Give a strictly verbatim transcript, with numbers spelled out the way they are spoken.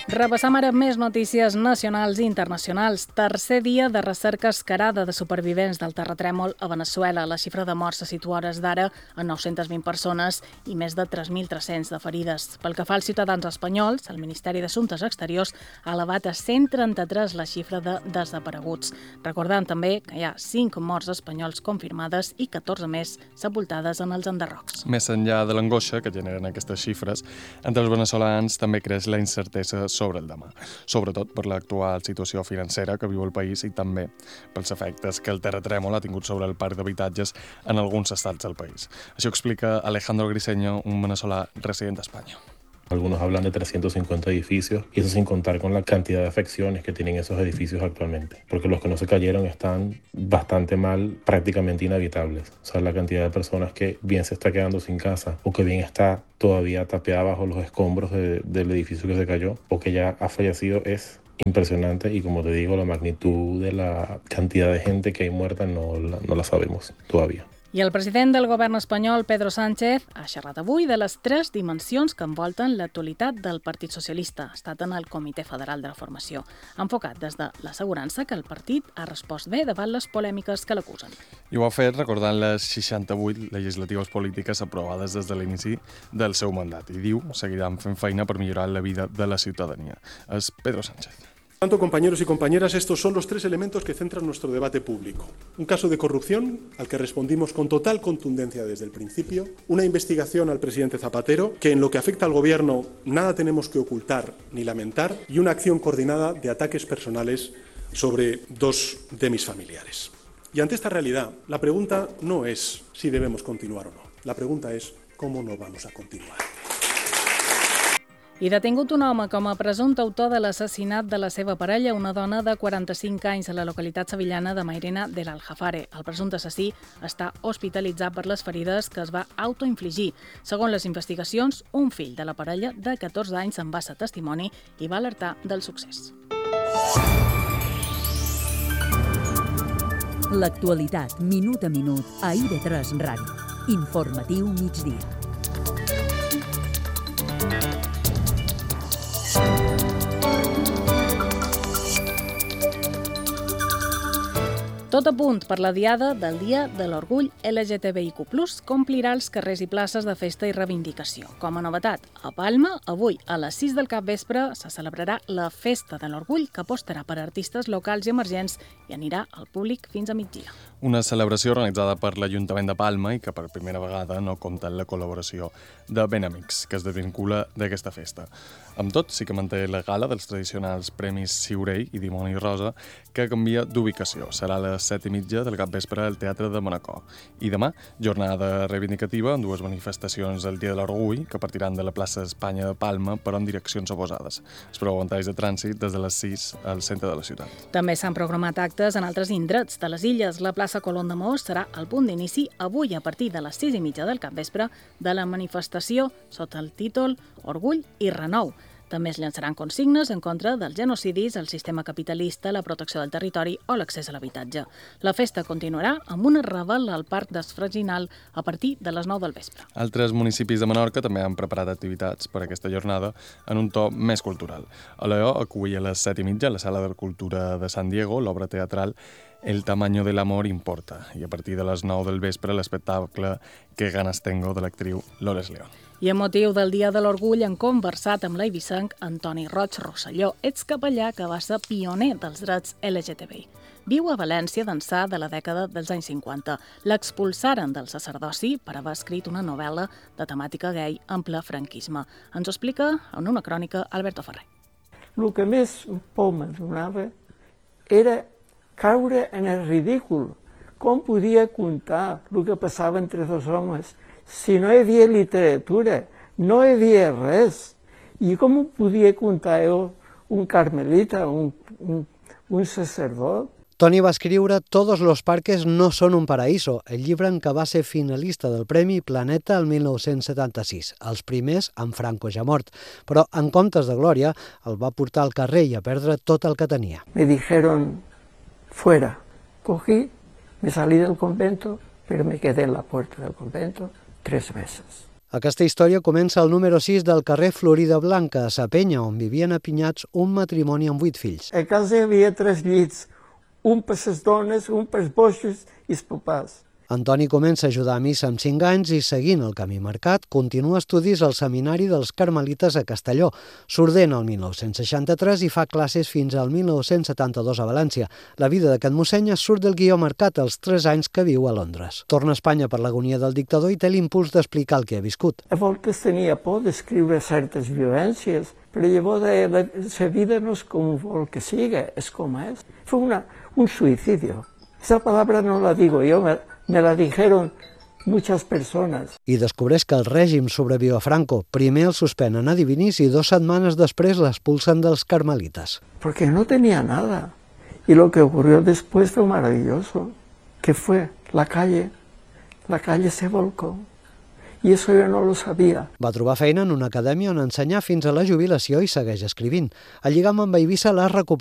Repassam ara més notícies nacionals i internacionals. Tercer dia de recerca escarada de supervivents del terratrèmol a Veneçuela. La xifra de morts se situa hores d'ara en nou-centes vint persones i més de tres mil tres-cents de ferides. Pel que fa als ciutadans espanyols, el Ministeri d'Assumptes Exteriors ha elevat a cent trenta-tres la xifra de desapareguts. Recordant també que hi ha cinc morts espanyols confirmades i catorze més sepultades en els enderrocs. Més enllà de l'angoixa que generen aquestes xifres, entre els veneçolans també creix la incertesa sobre el demà, sobretot per l'actual situació financera que viu el país i també pels efectes que el terratrèmol ha tingut sobre el parc d'habitatges en alguns estats del país. Això explica Alejandro Griseño, un venezolà resident a España. Algunos hablan de trescientos cincuenta edificios y eso sin contar con la cantidad de afecciones que tienen esos edificios actualmente, porque los que no se cayeron están bastante mal, prácticamente inhabitables. O sea, la cantidad de personas que bien se está quedando sin casa o que bien está todavía tapeada bajo los escombros de, del edificio que se cayó o que ya ha fallecido es impresionante y, como te digo, la magnitud de la cantidad de gente que hay muerta no la, no la sabemos todavía. I el president del govern espanyol, Pedro Sánchez, ha xerrat avui de les tres dimensions que envolten l'actualitat del Partit Socialista. Ha estat en el Comitè Federal de la Formació. Ha enfocat des de l'assegurança que el partit ha respost bé davant les polèmiques que l'acusen. I ho ha fet recordant les seixanta-vuit legislatives polítiques aprovades des de l'inici del seu mandat. I diu que seguiran fent feina per millorar la vida de la ciutadania. És Pedro Sánchez. Por tanto, compañeros y compañeras, estos son los tres elementos que centran nuestro debate público. Un caso de corrupción al que respondimos con total contundencia desde el principio, una investigación al presidente Zapatero, que en lo que afecta al Gobierno nada tenemos que ocultar ni lamentar, y una acción coordinada de ataques personales sobre dos de mis familiares. Y ante esta realidad, la pregunta no es si debemos continuar o no. La pregunta es cómo no vamos a continuar. I detingut un home com a presumpte autor de l'assassinat de la seva parella, una dona de quaranta-cinc anys a la localitat sevillana de Mairena del Aljarafe. El presumpte assassí està hospitalitzat per les ferides que es va autoinfligir. Segons les investigacions, un fill de la parella de catorze anys en va ser testimoni i va alertar del succés. L'actualitat, minut a minut, a I V tres Ràdio. Informatiu migdia. Tot a punt per la diada del Dia de l'Orgull L G T B I Q plus, que omplirà els carrers i places de festa i reivindicació. Com a novetat, a Palma, avui a les sis del capvespre se celebrarà la Festa de l'Orgull, que apostarà per artistes locals i emergents i anirà al públic fins a migdia. Una celebració organitzada per l'Ajuntament de Palma i que per primera vegada no compta amb la col·laboració de Benamics, que es desvincula d'aquesta festa. Amb tot, sí que manté la gala dels tradicionals Premis Ciurei i Dimoni Rosa, que canvia d'ubicació. Serà a les set i mitja del capvespre al Teatre de Manacor. I demà, jornada reivindicativa amb dues manifestacions del Dia de l'Orgull, que partiran de la plaça Espanya de Palma, però en direccions oposades. Es preveu ventalls de trànsit des de les sis al centre de la ciutat. També s'han programat actes en altres indrets de les illes. La plaça Colón de Mos serà el punt d'inici avui a partir de les sis i mitja del capvespre de la manifestació sota el títol Orgull i Renou. També es llançaran consignes en contra dels genocidis, el sistema capitalista, la protecció del territori o l'accés a l'habitatge. La festa continuarà amb una revel al Parc d'Esfreginal a partir de les nou del vespre. Altres municipis de Menorca també han preparat activitats per a aquesta jornada en un to més cultural. Alaior acull a les set i mitja a la Sala de Cultura de San Diego l'obra teatral El tamaño del amor importa i a partir de les nou del vespre l'espectacle Que ganas tengo de l'actriu Lores León. I amb motiu del Dia de l'Orgull hem conversat amb l'eivissenc Antoni Roig Rosselló, excapellà que va ser pioner dels drets L G T B I. Viu a València d'ençà de la dècada dels anys cinquanta. L'expulsaren del sacerdoci per haver escrit una novel·la de temàtica gai en ple franquisme. Ens ho explica en una crònica Alberto Ferrer. El que més por me donava era caure en el ridícul. Com podia contar el que passava entre dos homes si no hi havia literatura, no hi havia res? I com ho podia contar jo, un carmelita, un, un, un sacerdot? Toni va escriure Todos los parques no son un paraíso, el llibre en què va ser finalista del Premi Planeta el mil nou-cents setanta-sis, els primers amb Franco ja mort, però en comptes de glòria el va portar al carrer i a perdre tot el que tenia. Me dijeron fuera. Cogí, me salí del convento, pero me quedé en la puerta del convento tres veces. Aquesta història comença al número sis del carrer Florida Blanca, a Sa Penya, on vivien apinyats un matrimoni amb vuit fills. A casa hi havia tres llits, un per les dones, un per els boixos i els papàs. Antoni comença a ajudar a missa amb cinc anys i, seguint el camí marcat, continua estudis al Seminari dels Carmelites a Castelló. S'ordena el mil nou-cents seixanta-tres i fa classes fins al mil nou-cents setanta-dos a València. La vida d'aquest mossèn surt del guió marcat als tres anys que viu a Londres. Torna a Espanya per l'agonia del dictador i té l'impuls d'explicar el que ha viscut. A voltes tenia por d'escriure certes violències, però llavors deia, la, la vida no és com vol que siga, és com és. Fue una, un suicidio. Esa palabra no la digo yo, me, me la dijeron muchas personas. I descobreix que el règim sobreviu a Franco. Primer el suspenen a Divinis i dos setmanes després l'expulsen dels carmelites. Porque no tenía nada. Y lo que ocurrió después fue maravilloso, que fue la calle. La calle se volcó. I això jo no lo sabia. Va trobar feina en una acadèmia on ensenyar fins a la jubilació i segueix escrivint. El lligam amb Eivissa l'ha recuperat